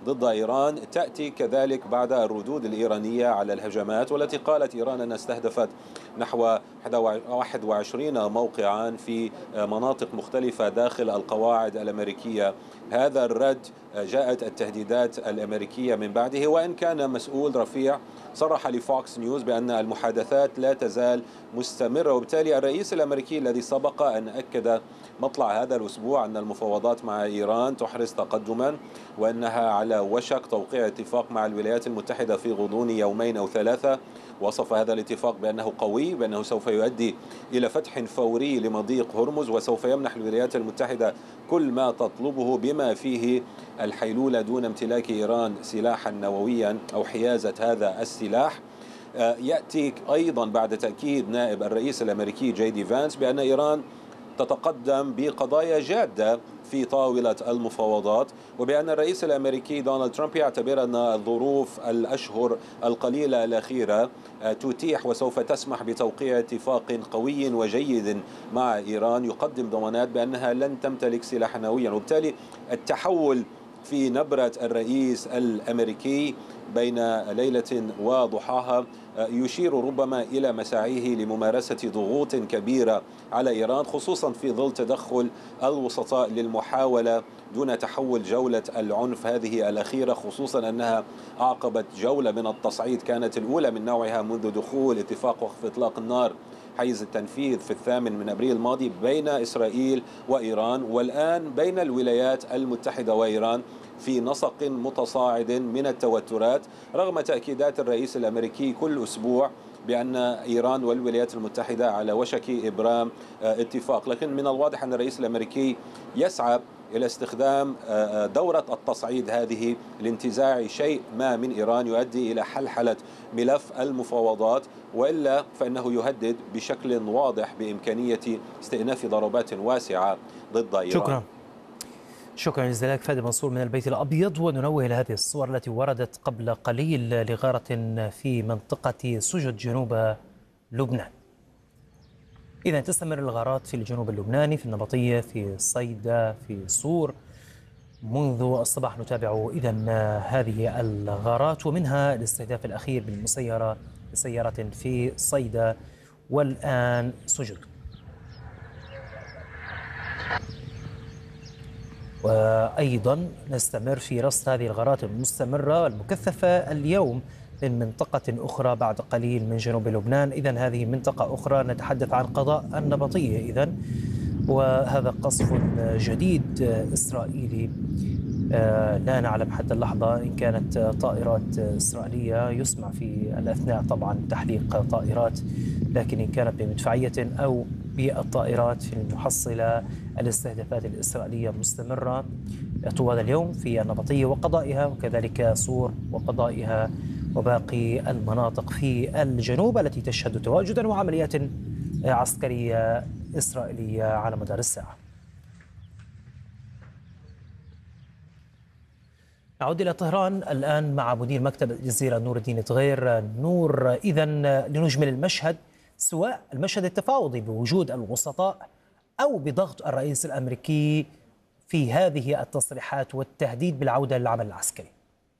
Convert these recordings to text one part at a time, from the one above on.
ضد إيران تأتي كذلك بعد الردود الإيرانية على الهجمات، والتي قالت إيران أنها استهدفت نحو 21 موقعا في مناطق مختلفة داخل القواعد الأمريكية. هذا الرد جاءت التهديدات الأمريكية من بعده، وإن كان مسؤول رفيع صرح لفوكس نيوز بأن المحادثات لا تزال مستمرة. وبالتالي الرئيس الأمريكي الذي سبق أن أكد مطلع هذا الأسبوع أن المفاوضات مع إيران تحرز تقدما، وأنها على وشك توقيع اتفاق مع الولايات المتحدة في غضون يومين أو ثلاثة. وصف هذا الاتفاق بأنه قوي، بأنه سوف يؤدي إلى فتح فوري لمضيق هرمز، وسوف يمنح الولايات المتحدة كل ما تطلبه بما فيه الحيلولة دون امتلاك إيران سلاحا نوويا أو حيازة هذا السلاح. يأتي أيضا بعد تأكيد نائب الرئيس الأمريكي جي دي فانس بأن إيران تتقدم بقضايا جادة في طاولة المفاوضات، وبأن الرئيس الأمريكي دونالد ترامب يعتبر أن ظروف الأشهر القليلة الأخيرة تتيح وسوف تسمح بتوقيع اتفاق قوي وجيد مع إيران يقدم ضمانات بأنها لن تمتلك سلاحا نوويا. وبالتالي التحول في نبرة الرئيس الأمريكي بين ليلة وضحاها يشير ربما إلى مساعيه لممارسة ضغوط كبيرة على إيران، خصوصا في ظل تدخل الوسطاء للمحاولة دون تحول جولة العنف هذه الأخيرة، خصوصا أنها أعقبت جولة من التصعيد كانت الأولى من نوعها منذ دخول اتفاق وقف إطلاق النار حيز التنفيذ في 8 أبريل الماضي بين إسرائيل وإيران، والآن بين الولايات المتحدة وإيران في نسق متصاعد من التوترات، رغم تأكيدات الرئيس الأمريكي كل أسبوع بأن إيران والولايات المتحدة على وشك إبرام اتفاق. لكن من الواضح أن الرئيس الأمريكي يسعى إلى استخدام دورة التصعيد هذه لانتزاع شيء ما من إيران يؤدي إلى حلحلة ملف المفاوضات، وإلا فإنه يهدد بشكل واضح بإمكانية استئناف ضربات واسعة ضد إيران. شكرا جزيلا لك فادي منصور من البيت الأبيض. وننوه إلى هذه الصور التي وردت قبل قليل لغارة في منطقة سجد جنوب لبنان. إذا تستمر الغارات في الجنوب اللبناني، في النبطية، في صيدا، في صور. منذ الصباح نتابع إذن هذه الغارات، ومنها الاستهداف الأخير بسيارة في صيدا، والآن سجد. وأيضا نستمر في رصد هذه الغارات المستمرة المكثفة اليوم من منطقة أخرى بعد قليل من جنوب لبنان. إذن هذه منطقة أخرى نتحدث عن قضاء النبطية إذن، وهذا قصف جديد إسرائيلي. لا نعلم حتى اللحظة إن كانت طائرات إسرائيلية، يسمع في الأثناء طبعا تحليق طائرات، لكن إن كانت بمدفعية أو بالطائرات في المحصلة، الاستهدافات الإسرائيلية مستمرة طوال اليوم في النبطية وقضائها، وكذلك صور وقضائها وباقي المناطق في الجنوب التي تشهد تواجدا وعمليات عسكرية إسرائيلية على مدار الساعة. نعود إلى طهران الآن مع مدير مكتب الجزيرة نور الدين تغير. نور، إذن لنجمل المشهد، سواء المشهد التفاوضي بوجود الوسطاء أو بضغط الرئيس الأمريكي في هذه التصريحات والتهديد بالعودة للعمل العسكري.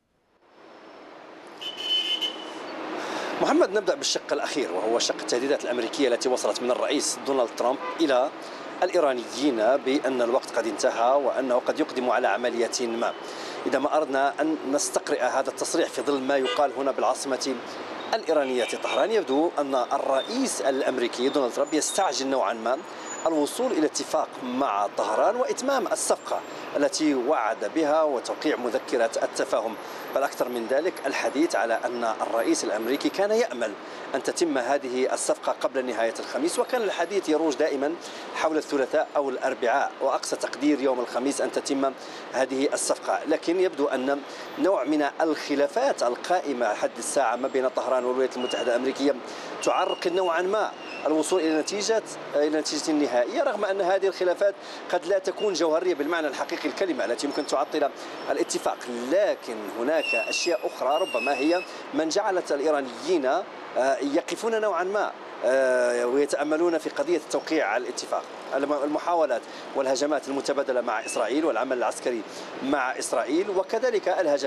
محمد، نبدأ بالشق الأخير، وهو شق التهديدات الأمريكية التي وصلت من الرئيس دونالد ترامب إلى الإيرانيين بأن الوقت قد انتهى وأنه قد يقدم على عملية ما. إذا ما أردنا أن نستقرئ هذا التصريح في ظل ما يقال هنا بالعاصمة الإيرانية طهران، يبدو أن الرئيس الأمريكي دونالد ترامب يستعجل نوعا ما الوصول إلى اتفاق مع طهران وإتمام الصفقة التي وعد بها وتوقيع مذكرة التفاهم. بل أكثر من ذلك، الحديث على أن الرئيس الأمريكي كان يأمل أن تتم هذه الصفقة قبل نهاية الخميس، وكان الحديث يروج دائما حول الثلاثاء أو الأربعاء، وأقصى تقدير يوم الخميس أن تتم هذه الصفقة. لكن يبدو أن نوع من الخلافات القائمة حد الساعة ما بين طهران والولايات المتحدة الأمريكية تعرقل نوعا ما الوصول إلى نتيجة نهائية، رغم أن هذه الخلافات قد لا تكون جوهرية بالمعنى الحقيقي الكلمة التي يمكن تعطل الاتفاق. لكن هناك أشياء أخرى ربما هي من جعلت الإيرانيين يقفون نوعا ما ويتأملون في قضية توقيع الاتفاق. المحاولات والهجمات المتبادلة مع إسرائيل والعمل العسكري مع إسرائيل، وكذلك الهجمات